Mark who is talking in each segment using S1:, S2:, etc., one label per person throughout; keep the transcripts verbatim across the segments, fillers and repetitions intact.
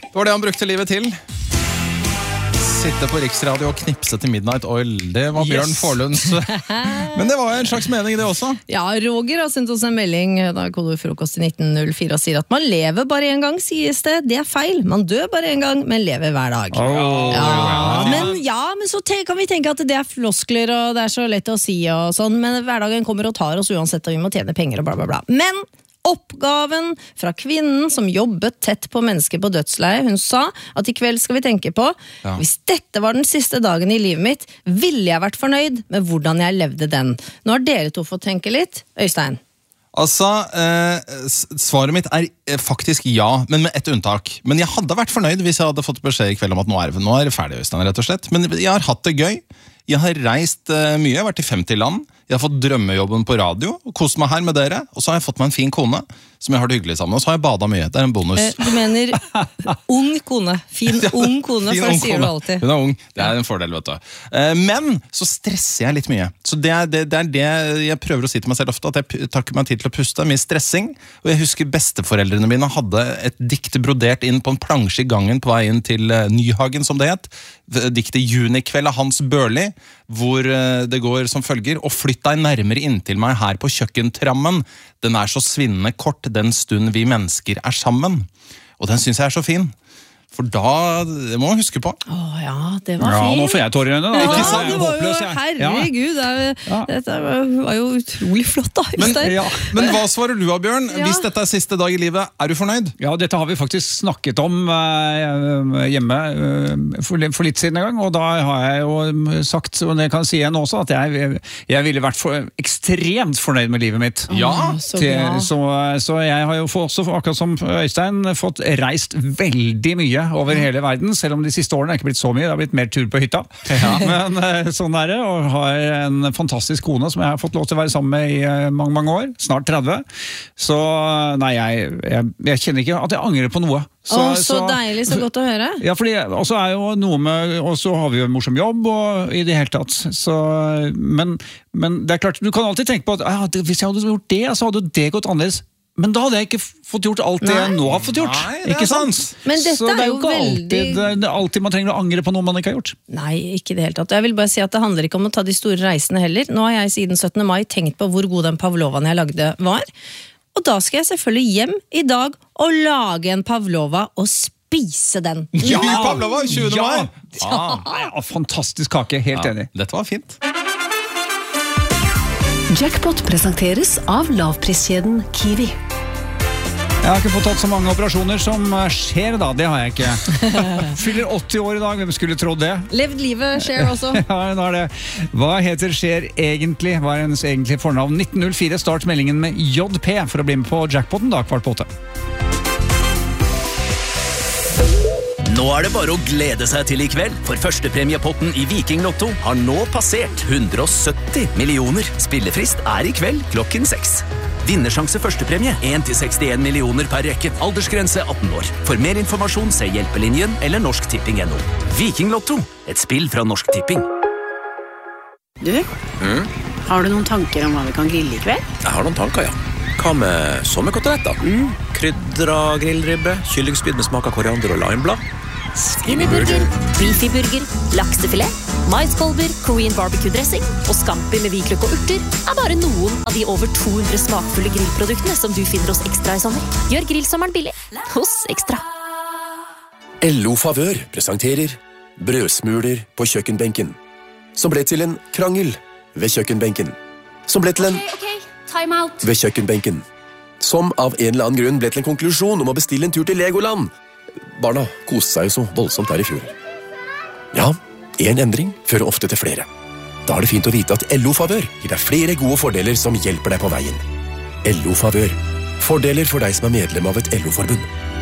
S1: Det var det han brukte livet til. Sitte på Riksradio og knipse til Midnight Oil. Det var Bjørn yes. Forlunds. Men det var en slags mening det også.
S2: Ja, Roger har sendt oss en melding da kodord frokost til nitten null fire og sier at man lever bare en gang, sies det. Det er feil. Man dør bare en gang, men lever hver dag.
S1: Oh,
S2: ja, men, ja, men så kan vi tenke at det er floskler og det er så lett å si og sånn, men hverdagen kommer og tar oss uansett og vi må tjene penger og bla bla bla. Men oppgaven fra kvinnen som jobbet tett på mennesker på dødsleie, hun sa at i kveld skal vi tenke på ja. Hvis dette var den siste dagen i livet mitt, ville jeg vært fornøyd med hvordan jeg levde den. Nå har dere to fått tenke litt. Øystein?
S1: Altså, eh, svaret mitt er faktisk ja, men med ett unntak. Men jeg hadde vært fornøyd hvis jeg hadde fått beskjed i kveld om at nå er det, nå er det ferdig, Øystein, rett og slett. Men jeg har hatt det gøy. Jeg har reist uh, mye, jeg har vært i femti land. Jeg har fått drømmejobben på radio, og kost meg her med dere. Og så har jeg fått meg en fin kone, som jeg har det hyggelig sammen. Og så har jeg badet mye, det er en bonus.
S2: Eh, du mener ung kone, fin ung kone, fin for det sier du alltid.
S1: Hun er ung, det er en fordel, vet du. Eh, men så stresser jeg litt mye. Så det er det, det er det jeg prøver å si til meg selv ofte, at jeg tar ikke meg tid til å puste, mye stressing. Og jeg husker besteforeldrene mine hadde et dikt brodert inn på en plansje i gangen på vei inn til uh, Nyhagen, som det het. Diktet Junikveld av Hans Børli, hvor uh, det går som følger: og flytt deg nærmere inntil meg her på kjøkkentrammen. Den er så svinnende kort den stund vi mennesker er sammen. Og den synes jeg er så fin. For da, det må man huske på.
S2: Åh ja, det var
S3: ja,
S2: fint.
S3: Nå får jeg tårer i øynene.
S2: Ja, det, det var jo, herregud, det ja. Dette var jo utrolig flott da.
S1: Men, ja. Men hva svarer du av, Bjørn? Ja. Hvis dette er siste dag i livet, er du fornøyd?
S3: Ja, dette har vi faktisk snakket om uh, hjemme uh, for, for litt siden en gang, og da har jeg jo sagt, og det kan jeg si igjen også, at jeg, jeg ville vært for, ekstremt fornøyd med livet mitt.
S1: Ja,
S2: så,
S3: Til, så, så jeg har jo også, akkurat som Øystein, fått reist veldig mye over hele verden, selv om de siste årene er ikke blitt så mye, det har blitt mer tur på hytta. Ja. Men sånn er det, og har en fantastisk kone som jeg har fått lov til å være sammen med i mange, mange år, snart tretti. Så nei, jeg, jeg, jeg kjenner ikke at jeg angrer på noe.
S2: Så, Åh, så, så deilig, så godt å høre.
S3: Ja, fordi også er jo noe med, og så har vi jo en morsom jobb, og i det hele tatt. Så, men, men det er klart, du kan alltid tenke på at ja, hvis jeg hadde gjort det, så hadde det gått annerledes. Men da hadde jeg ikke fått gjort alt det jeg nå har fått gjort.
S1: Nei, det
S3: ikke sant?
S2: Men dette
S3: så det er jo ikke
S2: veldig...
S3: alltid, det er alltid man trenger å angre på noe man ikke har gjort.
S2: Nei, ikke det helt tatt. Jeg vil bare si at det handler ikke om å ta de store reisene heller. Nå har jeg siden syttende mai tenkt på hvor god den pavlovaen jeg lagde var. Og da skal jeg selvfølgelig hjem i dag og lage en pavlova og spise den.
S1: Ja, pavlova, tjuende mai!
S3: Ja. Ja. Ja, fantastisk kake, helt
S1: ja,
S3: enig.
S1: Dette var fint.
S4: Jackpot presenteres av lavpriskjeden Kiwi.
S3: Jeg har ikke fått tatt så mange operasjoner som skjer da, det har jeg ikke. Fyller åtti år i dag, hvem skulle trodd det?
S2: Levd livet, skjer også.
S3: Ja, nå er det. Hva heter skjer egentlig? Hva er hennes egentlige fornavn? nitten null fire, start meldingen med J P for å bli med på jackpoten da, kvart på åtte.
S5: Nå er det bare å glede seg til i kveld, for førstepremiepotten i Viking Lotto har nå passert hundre og sytti millioner. Spillefrist er i kveld klokken seks. Vinnersjanse førstepremie en til sekstien millioner per rekke. Aldersgrense atten år. For mer informasjon se Hjelpelinjen eller Norsk Tipping punktum no. Viking Lotto, et spill fra Norsk Tipping.
S6: Du, mm? Har du noen tanker om hva vi kan grille i kveld?
S7: Jeg har noen tanker, ja. Hva med sommerkoteletter? Mm. Krydra grillribbe, kyllingspyd med smak av koriander og limeblad.
S8: Skinnyburger, beefyburger, laksefilet, maiskolber, Korean barbecue-dressing og scampi med hvitløk og urter er bare noen av de over to hundre smakfulle grillproduktene som du finner hos Ekstra i sommer. Gjør grillsommeren billig hos Ekstra.
S7: L O Favør presenterer brødsmuler på kjøkkenbenken, som ble til en krangel ved kjøkkenbenken, som ble til en
S8: Ok, ok, time out.
S7: ved kjøkkenbenken, som av en eller annen grunn ble til en konklusjon om å bestille en tur til Legoland. Barna koste seg jo så voldsomt der i fjor. Ja, en endring fører ofte til flere. Da er det fint å vite at L O Favør gir deg flere gode fordeler som hjelper deg på veien. L O Favør. Fordeler for deg som er medlem av et L O-forbund.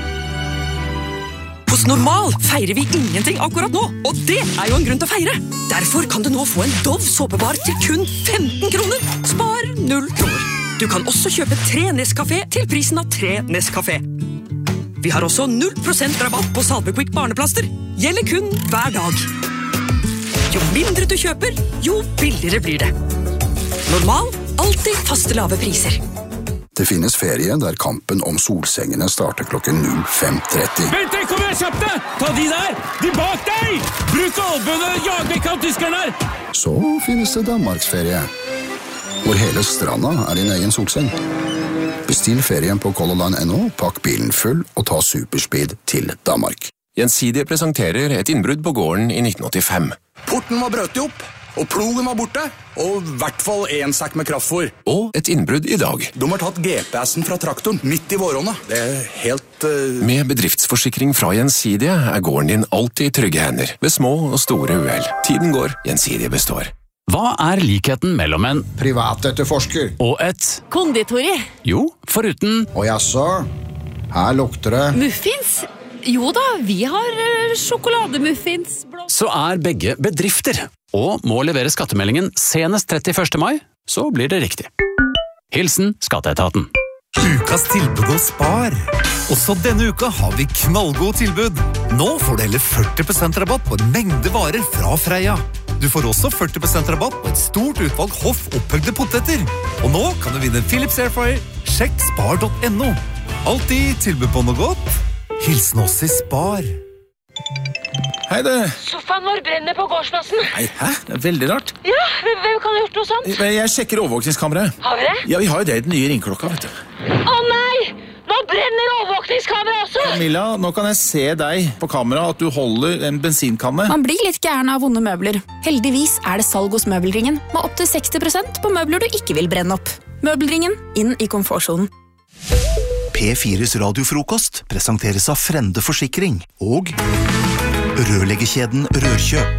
S9: Hos Normal feirer vi ingenting akkurat nå, og det er jo en grunn til å feire. Derfor kan du nå få en Dove såpebar til kun femten kroner. Spar null kroner. Du kan også kjøpe tre Nescafé til prisen av tre Nescafé. Vi har også null prosent rabatt på Salvequick barneplaster. Gjelder kun hver dag. Jo mindre du kjøper, jo billigere blir det. Normal, alltid faste lave priser.
S10: Det finnes ferie der kampen om solsengene starter klokken null fem tretti.
S11: Vent, kom igjen, kjapt deg! Ta de der! De bak deg! Bruk albønene, jag vekk av tyskerne her!
S10: Så finnes det Danmarksferie, hvor hele stranda er din egen solseng. Bestill ferien på Color Line punktum no, pakk bilen full og ta superspeed til Danmark.
S7: Gjensidige presenterer et innbrudd på gården i nitten åttifem.
S12: Porten var brøtt opp, og plogen var borte, og i hvert fall en sekk med kraftfôr.
S7: Og et innbrudd i dag.
S12: De har tatt G P S-en fra traktoren midt i våronna. Det er helt... Uh...
S7: Med bedriftsforsikring fra Gjensidige er gården din alltid i trygge hender, ved små og store uhell. Tiden går, Gjensidige består.
S13: Hva er likheten mellom en
S10: privatetterforsker
S13: og et
S8: Konditori.
S13: Jo, foruten
S10: Og jaså, her lukter det
S8: Muffins? Jo da, vi har uh, sjokolademuffins.
S13: Så er begge bedrifter, og må levere skattemeldingen senest trettiførste mai, så blir det riktig. Hilsen Skatteetaten.
S14: Ukas tilbud og spar. Også denne uka har vi knallgod tilbud. Nå får du hele førti prosent rabatt på en mengde varer fra Freia. Du får også førti prosent rabatt på et stort utvalg hoff opphøgde poteter. Og nå kan du vinne Philips Airfryer. Sjekk spar punktum no. Alltid tilbud på noe godt. Hilsen oss i Spar.
S15: Hei du.
S16: Sofaen vår brenner på gårdsplassen.
S15: Nei, hæ? Det er veldig rart.
S16: Ja, hvem hvem kan ha gjort noe sånt?
S15: Jeg sjekker overvåkningskameraet.
S16: Har vi det?
S15: Ja, vi har jo det i den nye ringklokka, vet du.
S16: Å nei! Nå brenner overvåkningskameraet også!
S15: Camilla, nå kan jeg se deg på kamera at du holder en bensinkanne.
S17: Man blir litt gæren av vonde møbler. Heldigvis er det salg hos Møbelringen, med opp til seksti prosent på møbler du ikke vil brenne opp. Møbelringen, inn i komfortsonen.
S18: P fires radiofrokost presenteres av Frende Forsikring og rørleggerkjeden Rørkjøp.